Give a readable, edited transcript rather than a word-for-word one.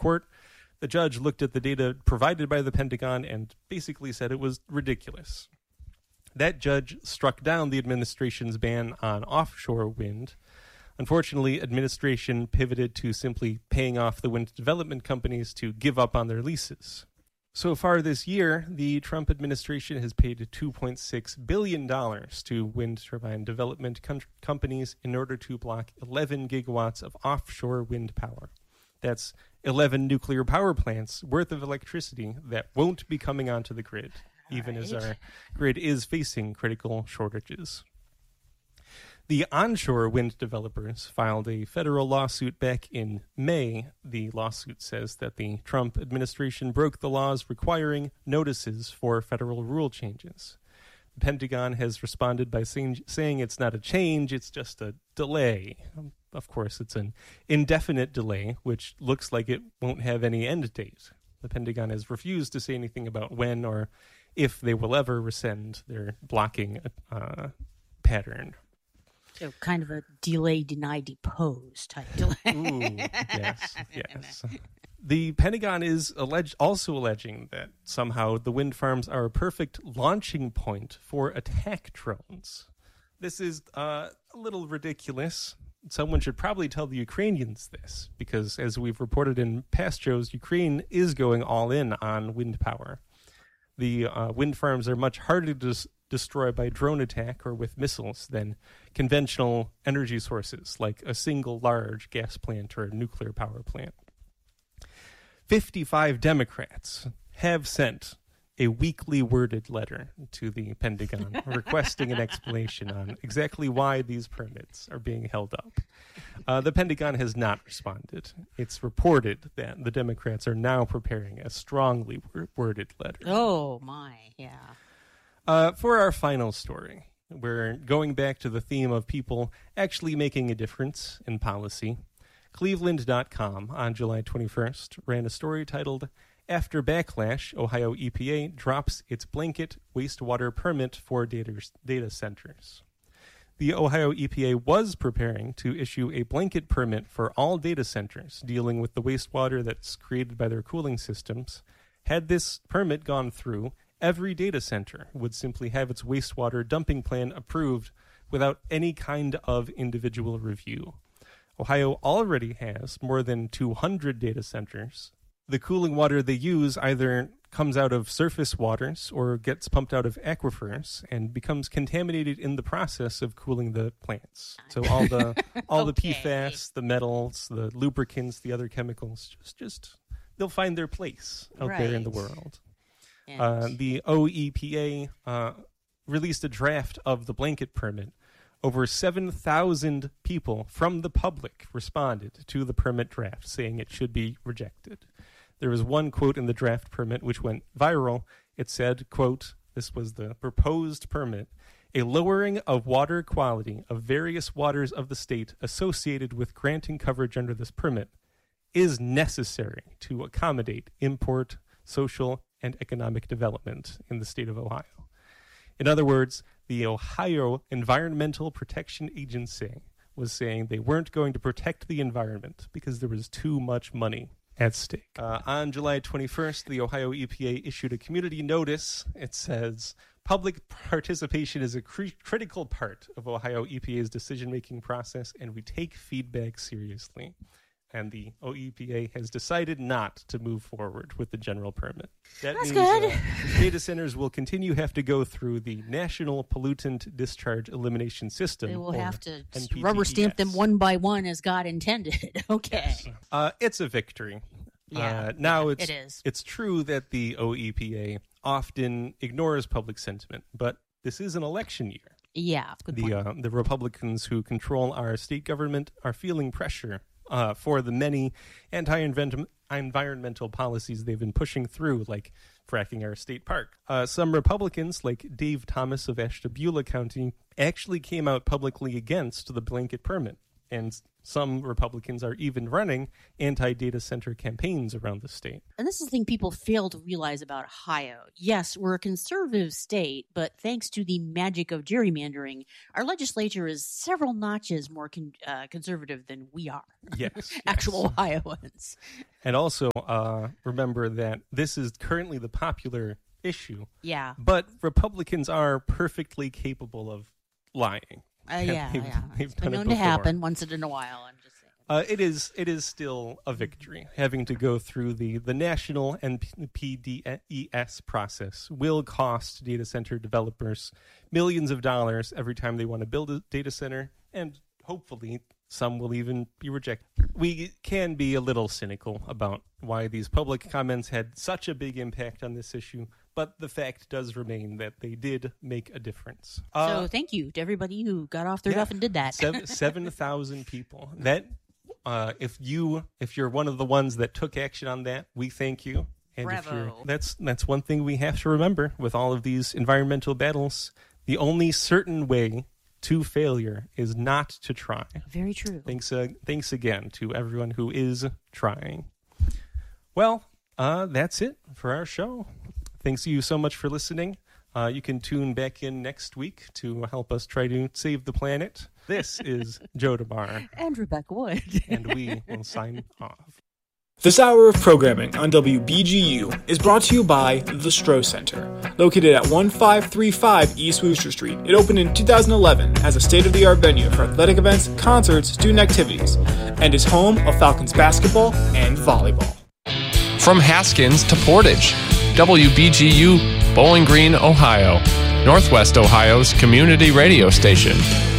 court. The judge looked at the data provided by the Pentagon and basically said it was ridiculous. That judge struck down the administration's ban on offshore wind. Unfortunately, administration pivoted to simply paying off the wind development companies to give up on their leases. So far this year, the Trump administration has paid $2.6 billion to wind turbine development companies in order to block 11 gigawatts of offshore wind power. That's 11 nuclear power plants worth of electricity that won't be coming onto the grid, even as our grid is facing critical shortages. The onshore wind developers filed a federal lawsuit back in May. The lawsuit says that the Trump administration broke the laws requiring notices for federal rule changes. The Pentagon has responded by saying it's not a change, it's just a delay. Of course, it's an indefinite delay, which looks like it won't have any end date. The Pentagon has refused to say anything about when or if they will ever rescind their blocking pattern. So kind of a delay, deny, depose type delay. Ooh, yes. The Pentagon is also alleging that somehow the wind farms are a perfect launching point for attack drones. This is a little ridiculous. Someone should probably tell the Ukrainians this, because as we've reported in past shows, Ukraine is going all in on wind power. The wind farms are much harder to destroy by drone attack or with missiles than conventional energy sources like a single large gas plant or a nuclear power plant. 55 Democrats have sent a weakly worded letter to the Pentagon requesting an explanation on exactly why these permits are being held up. The Pentagon has not responded. It's reported that the Democrats are now preparing a strongly worded letter. Oh, my, yeah. For our final story, we're going back to the theme of people actually making a difference in policy. Cleveland.com on July 21st ran a story titled, "After Backlash, Ohio EPA Drops Its Blanket Wastewater Permit for Data Centers." The Ohio EPA was preparing to issue a blanket permit for all data centers dealing with the wastewater that's created by their cooling systems. Had this permit gone through, every data center would simply have its wastewater dumping plan approved without any kind of individual review. Ohio already has more than 200 data centers. The cooling water they use either comes out of surface waters or gets pumped out of aquifers and becomes contaminated in the process of cooling the plants. So all the PFAS, the metals, the lubricants, the other chemicals, just they'll find their place out there in the world. The OEPA released a draft of the blanket permit. Over 7,000 people from the public responded to the permit draft, saying it should be rejected. There was one quote in the draft permit which went viral. It said, quote, this was the proposed permit, "A lowering of water quality of various waters of the state associated with granting coverage under this permit is necessary to accommodate import, social, and economic development in the state of Ohio." In other words, the Ohio Environmental Protection Agency was saying they weren't going to protect the environment because there was too much money at stake. On July 21st, the Ohio EPA issued a community notice. It says, "Public participation is a critical part of Ohio EPA's decision-making process, and we take feedback seriously." And the OEPA has decided not to move forward with the general permit. That That's means, good. Data centers will continue to have to go through the National Pollutant Discharge Elimination System. They will have to NPDES. rubber stamp them one by one as God intended. Okay. Yes. It's a victory. Yeah, now it is. It's true that the OEPA often ignores public sentiment, but this is an election year. Yeah, good point. The Republicans who control our state government are feeling pressure for the many anti-environmental policies they've been pushing through, like fracking our state park. Some Republicans, like Dave Thomas of Ashtabula County, actually came out publicly against the blanket permit and Some Republicans are even running anti-data center campaigns around the state. And this is the thing people fail to realize about Ohio. Yes, we're a conservative state, but thanks to the magic of gerrymandering, our legislature is several notches more conservative than we are. Yes. Actual Ohioans. And also, remember that this is currently the popular issue. Yeah. But Republicans are perfectly capable of lying. It's been known to happen once in a while. I'm just saying. It is still a victory. Having to go through the national NPDES process will cost data center developers millions of dollars every time they want to build a data center, and hopefully some will even be rejected. We can be a little cynical about why these public comments had such a big impact on this issue, but the fact does remain that they did make a difference. So thank you to everybody who got off their duff and did that. 7,000 people. That if you're one of the ones that took action on that, we thank you. And Bravo. That's one thing we have to remember with all of these environmental battles. The only certain way to failure is not to try. Very true. Thanks again to everyone who is trying. Well, that's it for our show. Thanks to you so much for listening. You can tune back in next week to help us try to save the planet. This is Joe DeBar. And Rebecca Wood. And we will sign off. This hour of programming on WBGU is brought to you by The Stroh Center, located at 1535 East Wooster Street. It opened in 2011 as a state-of-the-art venue for athletic events, concerts, student activities, and is home of Falcons basketball and volleyball. From Haskins to Portage, WBGU, Bowling Green, Ohio, Northwest Ohio's community radio station.